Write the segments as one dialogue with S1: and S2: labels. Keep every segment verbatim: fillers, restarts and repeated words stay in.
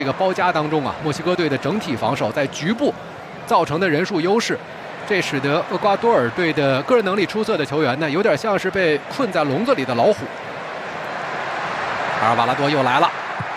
S1: 这个包夹当中啊，墨西哥队的整体防守在局部造成的人数优势，这使得厄瓜多尔队的个人能力出色的球员呢，有点像是被困在笼子里的老虎。阿尔瓦拉多又来了，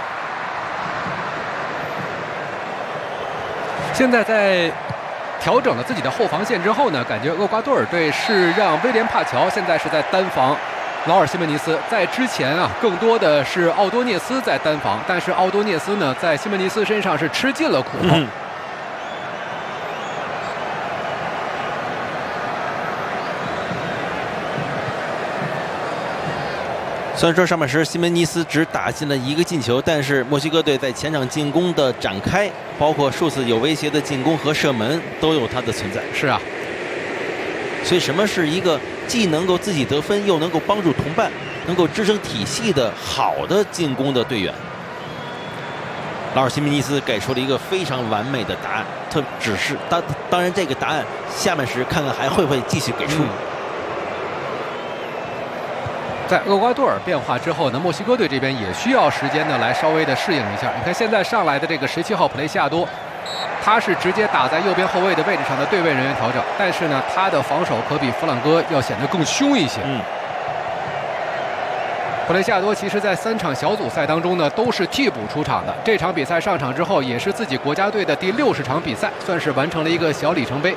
S1: 现在在调整了自己的后防线之后呢，感觉厄瓜多尔队是让威廉帕乔现在是在单防劳尔西门尼斯，在之前啊，更多的是奥多涅斯在单防，但是奥多涅斯呢，在西门尼斯身上是吃尽了苦头。嗯、
S2: 虽然说上半时西门尼斯只打进了一个进球，但是墨西哥队在前场进攻的展开，包括数次有威胁的进攻和射门，都有它的存在。
S1: 是啊，
S2: 所以什么是一个既能够自己得分，又能够帮助同伴，能够支撑体系的好的进攻的队员？劳尔西门尼斯给出了一个非常完美的答案，特只是当当然这个答案下半时看看还会不会继续给出。嗯、
S1: 在厄瓜多尔变化之后呢，墨西哥队这边也需要时间呢来稍微的适应一下。你看现在上来的这个十七号普雷西亚多，他是直接打在右边后卫的位置上的对位人员调整，但是呢，他的防守可比弗朗哥要显得更凶一些。嗯，普雷西亚多其实在三场小组赛当中呢都是替补出场的，这场比赛上场之后也是自己国家队的第六十场比赛，算是完成了一个小里程碑。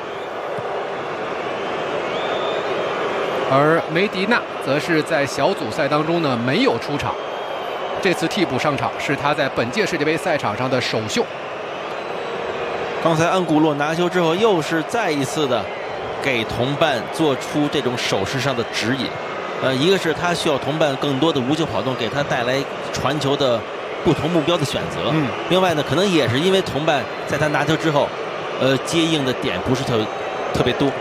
S1: 而梅迪纳则是在小组赛当中呢没有出场，这次替补上场是他在本届世界杯赛场上的首秀。
S2: 刚才安古洛拿球之后，又是再一次的给同伴做出这种手势上的指引。呃，一个是他需要同伴更多的无球跑动，给他带来传球的不同目标的选择。嗯。另外呢，可能也是因为同伴在他拿球之后，呃，接应的点不是特特别多。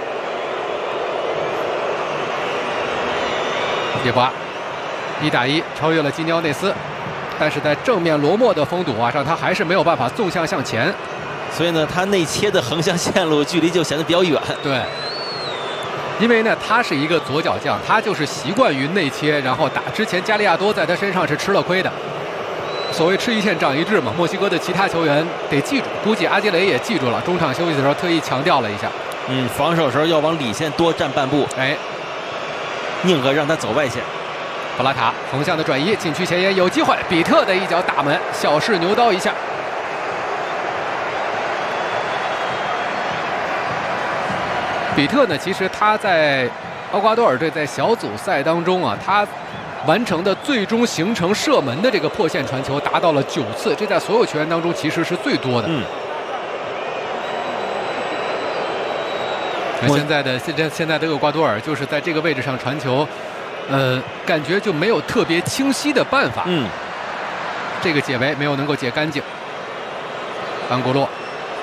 S1: 耶巴一打一超越了基尼奥内斯，但是在正面罗莫的封堵啊上，他还是没有办法纵向向前。
S2: 所以呢，他内切的横向线路距离就显得比较远。
S1: 对，因为呢，他是一个左脚将，他就是习惯于内切，然后打。之前加利亚多在他身上是吃了亏的。所谓吃一堑长一智嘛，墨西哥的其他球员得记住，估计阿基雷也记住了。中场休息的时候特意强调了一下，
S2: 嗯，防守的时候要往里线多站半步，
S1: 哎，
S2: 宁可让他走外线。
S1: 布拉塔横向的转移，禁区前沿有机会，比特的一脚打门，小试牛刀一下。比特呢，其实他在厄瓜多尔队在小组赛当中啊，他完成的最终形成射门的这个破线传球达到了九次，这在所有球员当中其实是最多的。嗯。那现在的现在现在的厄瓜多尔就是在这个位置上传球，呃，感觉就没有特别清晰的办法。嗯。这个解围没有能够解干净。安古洛。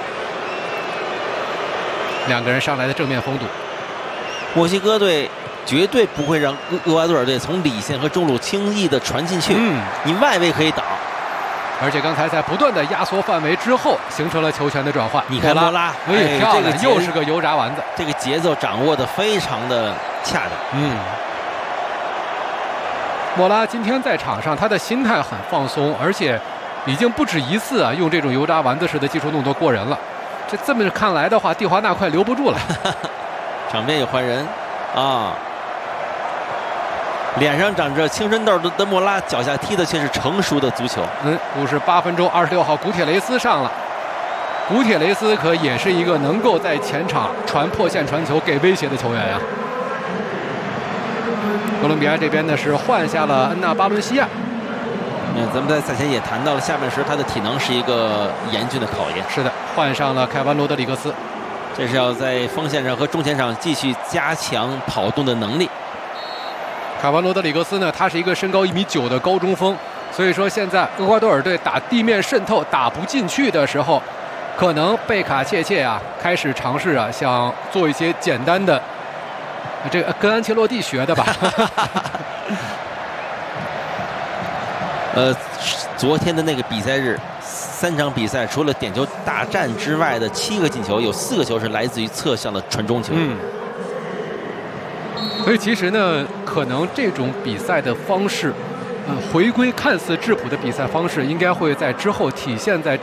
S1: 两个人上来的正面封堵，
S2: 墨西哥队绝对不会让厄瓜多尔队从里线和中路轻易的传进去。嗯，你外围可以挡，
S1: 而且刚才在不断的压缩范围之后，形成了球权的转换。
S2: 你看莫拉，
S1: 哎，漂亮，又是个油炸丸子，
S2: 这个节奏掌握的非常的恰当。嗯，
S1: 莫拉今天在场上，他的心态很放松，而且已经不止一次啊，用这种油炸丸子式的技术动作过人了。这这么看来的话，蒂华纳快留不住了。
S2: 场边有换人啊，脸上长着青春痘的德莫拉，脚下踢的却是成熟的足球。
S1: 嗯，五十八分钟，二十六号古铁雷斯上了。古铁雷斯可也是一个能够在前场传破线传球给威胁的球员呀。哥伦比亚这边呢是换下了恩纳巴伦西亚。
S2: 嗯，咱们在赛前也谈到了，下半时他的体能是一个严峻的考验。
S1: 是的，换上了凯文罗德里格斯，
S2: 这是要在锋线上和中前场继续加强跑动的能力。
S1: 凯文罗德里格斯呢，他是一个身高一米九的高中锋，所以说现在厄瓜多尔队打地面渗透打不进去的时候，可能贝卡切切啊开始尝试啊想做一些简单的，这个跟安切洛蒂学的吧。
S2: 呃，昨天的那个比赛日，三场比赛除了点球大战之外的七个进球，有四个球是来自于侧向的传中球。嗯。所
S1: 以其实呢，可能这种比赛的方式， 呃回归看似质朴的比赛方式，应该会在之后体现在